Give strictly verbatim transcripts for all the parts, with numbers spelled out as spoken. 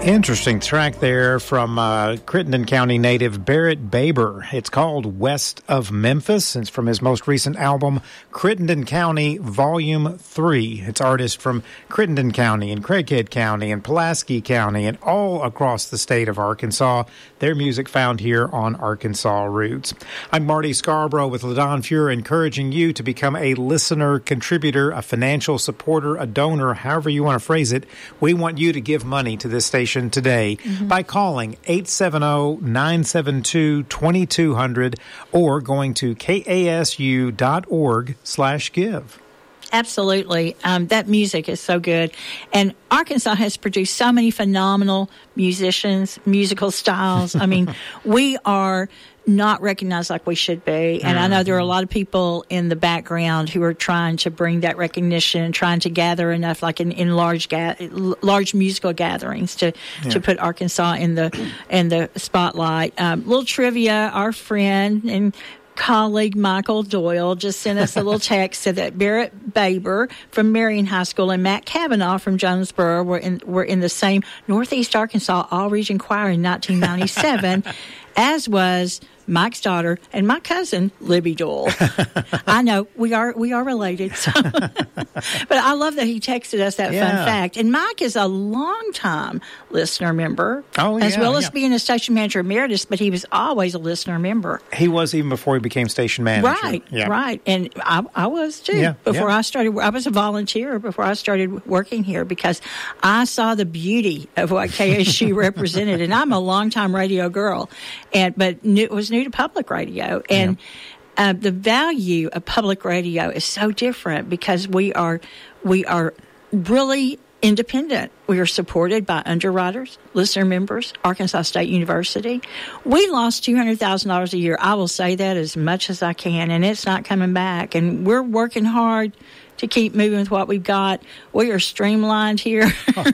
Interesting track there from uh, Crittenden County native Barrett Baber. It's called West of Memphis. It's from his most recent album, Crittenden County Volume three. It's artists from Crittenden County and Craighead County and Pulaski County and all across the state of Arkansas. Their music found here on Arkansas Roots. I'm Marty Scarborough with LaDon Fuhr, encouraging you to become a listener, contributor, a financial supporter, a donor, however you want to phrase it. We want you to give money to this station today mm-hmm. by calling eight seven zero, nine seven two, two two zero zero or going to kasu.org slash give. Absolutely. Um, that music is so good. And Arkansas has produced so many phenomenal musicians, musical styles. I mean, we are not recognized like we should be. And I know there are a lot of people in the background who are trying to bring that recognition, trying to gather enough, like in, in large ga- large musical gatherings to, yeah. to put Arkansas in the in the spotlight. Um, little trivia, our friend and colleague Michael Doyle just sent us a little text, said that Barrett Baber from Marion High School and Matt Kavanaugh from Jonesboro were in were in the same Northeast Arkansas All-Region Choir in nineteen ninety-seven, as was Mike's daughter and my cousin Libby Doyle. I know we are we are related, so. But I love that he texted us that yeah. fun fact. And Mike is a longtime listener member, oh, as yeah, well as yeah. being a station manager emeritus. But he was always a listener member. He was even before he became station manager. Right, yeah. right, and I, I was too. Yeah, before yeah. I started, I was a volunteer before I started working here because I saw the beauty of what K S U represented, and I'm a longtime radio girl, and but new, was new to public radio, and yeah. uh, the value of public radio is so different because we are we are really independent. We are supported by underwriters, listener members, Arkansas State University. We lost two hundred thousand dollars a year. I will say that as much as I can, and it's not coming back. And we're working hard to keep moving with what we've got. We are streamlined here.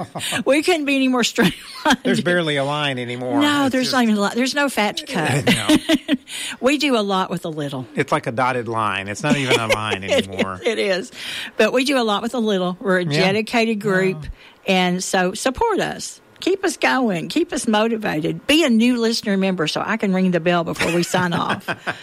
We couldn't be any more streamlined. There's barely a line anymore. No, it's there's just... not even a line. There's no fat to cut. No. We do a lot with a little. It's like a dotted line. It's not even a line anymore. it, is, it is. But we do a lot with a little. We're a yeah. dedicated group. Yeah. And so support us. Keep us going. Keep us motivated. Be a new listener member so I can ring the bell before we sign off.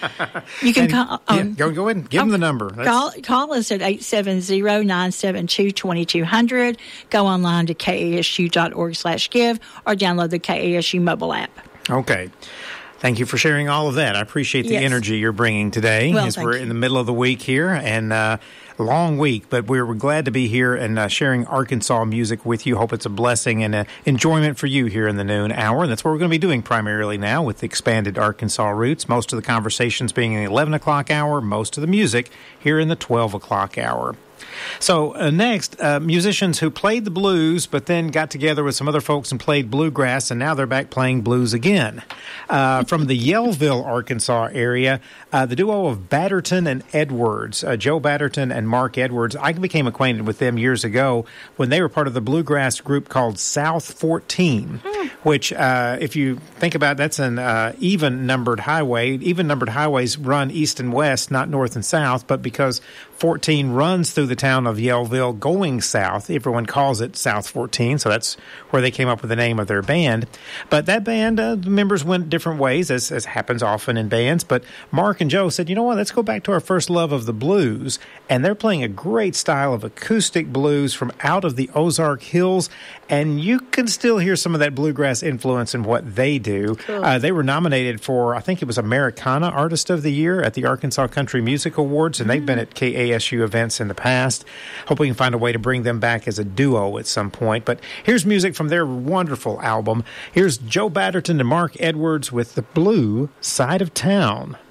You can and, call. Um, yeah, go, go ahead and give um, them the number. Call, call us at eight seven zero, nine seven two, two two zero zero. Go online to kasu.org slash give or download the K A S U mobile app. Okay. Thank you for sharing all of that. I appreciate the yes. energy you're bringing today well, as we're you. in the middle of the week here. And uh, long week, but we're glad to be here and uh, sharing Arkansas music with you. Hope it's a blessing and an enjoyment for you here in the noon hour. And that's what we're going to be doing primarily now with the expanded Arkansas Roots. Most of the conversations being in the eleven o'clock hour, most of the music here in the twelve o'clock hour. So uh, next, uh, musicians who played the blues but then got together with some other folks and played bluegrass, and now they're back playing blues again. Uh, from the Yellville, Arkansas area, uh, the duo of Batterton and Edwards, uh, Joe Batterton and Mark Edwards. I became acquainted with them years ago when they were part of the bluegrass group called South fourteen, mm. which, uh, if you think about it, that's an uh, even-numbered highway. Even-numbered highways run east and west, not north and south, but because fourteen runs through the town of Yellville going south, everyone calls it South fourteen, so that's where they came up with the name of their band. But that band, uh, the members went different ways, as, as happens often in bands. But Mark and Joe said, you know what, let's go back to our first love of the blues. And they're playing a great style of acoustic blues from out of the Ozark Hills. And you can still hear some of that bluegrass influence in what they do. Cool. Uh, they were nominated for, I think it was Americana Artist of the Year at the Arkansas Country Music Awards, and mm. they've been at K A S U events in the past. Hope we can find a way to bring them back as a duo at some point. But here's music from their wonderful album. Here's Joe Batterton and Mark Edwards with The Blue Side of Town.